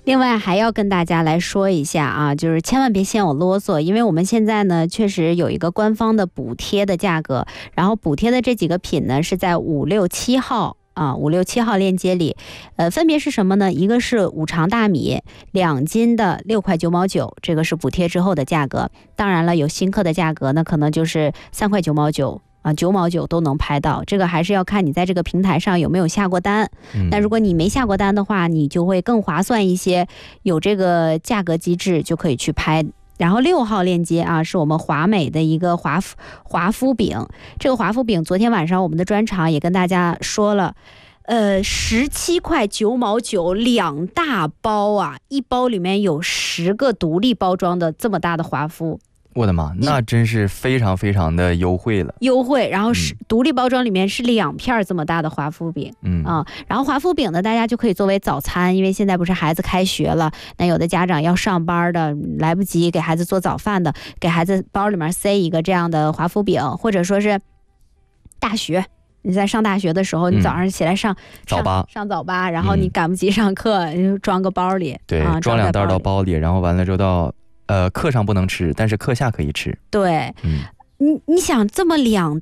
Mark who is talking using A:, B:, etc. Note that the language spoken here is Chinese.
A: 另外还要跟大家来说一下啊，就是千万别嫌我啰嗦，因为我们现在呢确实有一个官方的补贴的价格，然后补贴的这几个品呢是在5、6、7号。5、6、7号链接里，分别是什么呢？一个是五常大米2斤的6块9毛9，这个是补贴之后的价格。当然了，有新客的价格呢，可能就是3块9毛9。9毛9都能拍到，这个还是要看你在这个平台上有没有下过单。那如果你没下过单的话，你就会更划算一些，有这个价格机制就可以去拍。然后6号链接啊，是我们华美的一个华夫饼。这个华夫饼，昨天晚上我们的专场也跟大家说了，17块9毛92大包啊，一包里面有10个独立包装的这么大的华夫。
B: 我的妈，那真是非常非常的优惠了。
A: 优惠，然后是独立包装里面是2片这么大的华夫饼，然后华夫饼呢，大家就可以作为早餐，因为现在不是孩子开学了，那有的家长要上班的，来不及给孩子做早饭的，给孩子包里面塞一个这样的华夫饼，或者说是大学。你在上大学的时候，你早上起来上早八，然后你赶不及上课，装个包里，
B: 对，装2袋到包里，然后完了之后到课上不能吃，但是课下可以吃。
A: 对，你想这么2